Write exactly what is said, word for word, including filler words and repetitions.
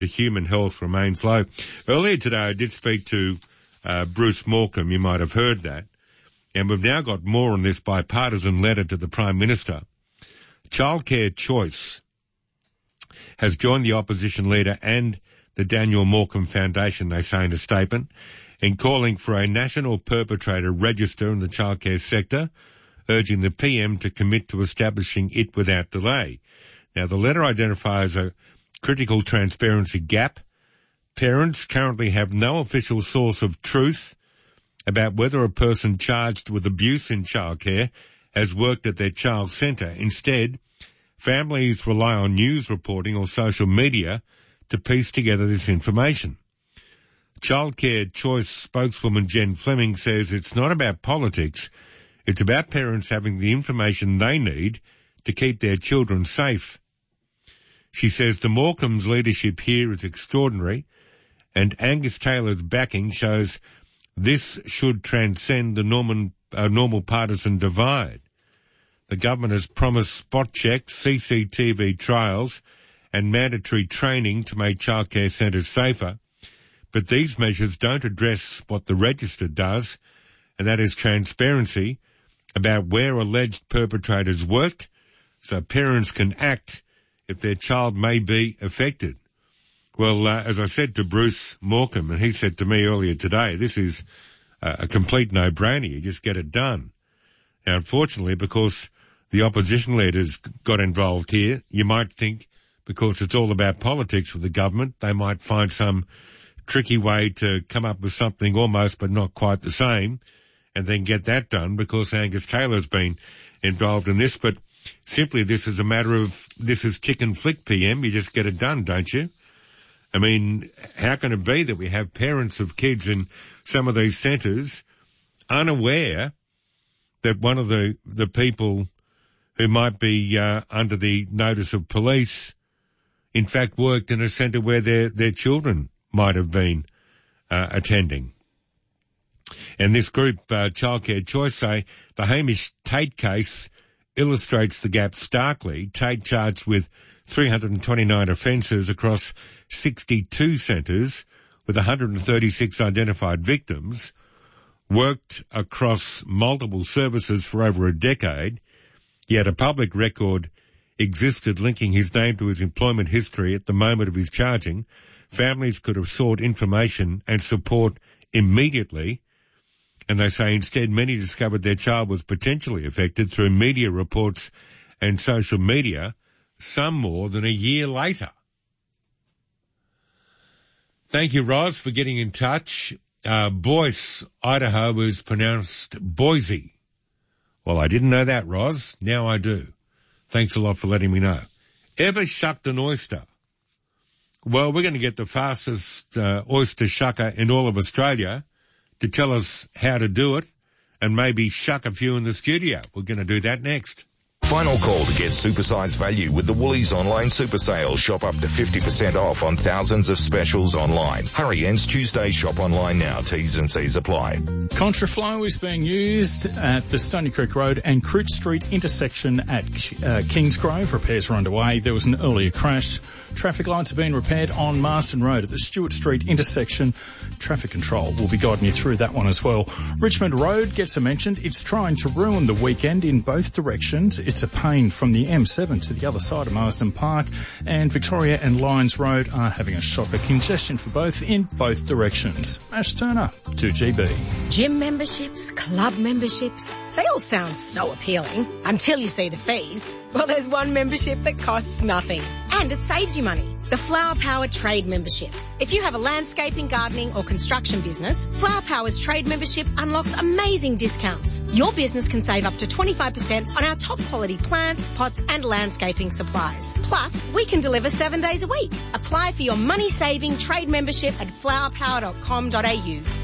the human health remains low. Earlier today, I did speak to uh, Bruce Morcombe. You might have heard that. And we've now got more on this bipartisan letter to the Prime Minister. Childcare Choice has joined the opposition leader and the Daniel Morcombe Foundation, they say in a statement, in calling for a national perpetrator register in the childcare sector, urging the P M to commit to establishing it without delay. Now, the letter identifies a critical transparency gap. Parents currently have no official source of truth about whether a person charged with abuse in childcare has worked at their child's centre. Instead, families rely on news reporting or social media to piece together this information. Childcare Choice spokeswoman Jen Fleming says it's not about politics, it's about parents having the information they need to keep their children safe. She says the Morcombe's leadership here is extraordinary, and Angus Taylor's backing shows this should transcend the normal, uh, normal partisan divide. The government has promised spot checks, C C T V trials and mandatory training to make childcare centres safer, but these measures don't address what the register does, and that is transparency about where alleged perpetrators worked, so parents can act if their child may be affected. Well, uh, as I said to Bruce Morcombe, and he said to me earlier today, this is uh, a complete no-brainer. You just get it done. Now, unfortunately, because the opposition leaders got involved here, you might think because it's all about politics with the government, they might find some tricky way to come up with something almost but not quite the same and then get that done because Angus Taylor's been involved in this. But simply this is a matter of, this is chicken flick, P M. You just get it done, don't you? I mean, how can it be that we have parents of kids in some of these centres unaware that one of the, the people who might be uh, under the notice of police in fact worked in a centre where their, their children might have been uh, attending. And this group, uh, Childcare Choice, say the Hamish Tate case illustrates the gap starkly. Tate, charged with three hundred twenty-nine offences across sixty-two centres with one hundred thirty-six identified victims, worked across multiple services for over a decade, yet a public record existed linking his name to his employment history at the moment of his charging. Families could have sought information and support immediately, and they say instead many discovered their child was potentially affected through media reports and social media, some more than a year later. Thank you, Roz, for getting in touch. Uh, Boise, Idaho is pronounced Boise. Well, I didn't know that, Roz. Now I do. Thanks a lot for letting me know. Ever shucked an oyster? Well, we're going to get the fastest uh, oyster shucker in all of Australia to tell us how to do it and maybe shuck a few in the studio. We're going to do that next. Final call to get supersized value with the Woolies online super sale. Shop up to fifty percent off on thousands of specials online. Hurry, ends Tuesday. Shop online now. T's and C's apply. Contraflow is being used at the Stony Creek Road and Crouch Street intersection at uh, Kingsgrove. Repairs are underway. There was an earlier crash. Traffic lights have been repaired on Marston Road at the Stewart Street intersection. Traffic control will be guiding you through that one as well. Richmond Road gets a mention. It's trying to ruin the weekend in both directions. It's a pain from the M seven to the other side of Marsden Park, and Victoria and Lyons Road are having a shocker congestion for both in both directions. Ash Turner, two G B. Gym memberships, club memberships, they all sound so appealing until you see the fees. Well, there's one membership that costs nothing and it saves you money. The Flower Power Trade Membership. If you have a landscaping, gardening or construction business, Flower Power's trade membership unlocks amazing discounts. Your business can save up to twenty-five percent on our top quality plants, pots and landscaping supplies. Plus, we can deliver seven days a week. Apply for your money-saving trade membership at flower power dot com dot a u.